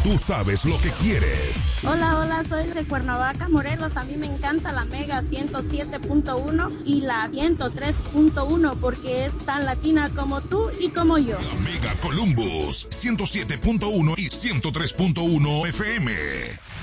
Tú sabes lo que quieres. Hola, soy de Cuernavaca, Morelos. A mí me encanta la Mega 107.1 y la 103.1 porque es tan latina como tú y como yo. La Mega Columbus 107.1 y 103.1 FM.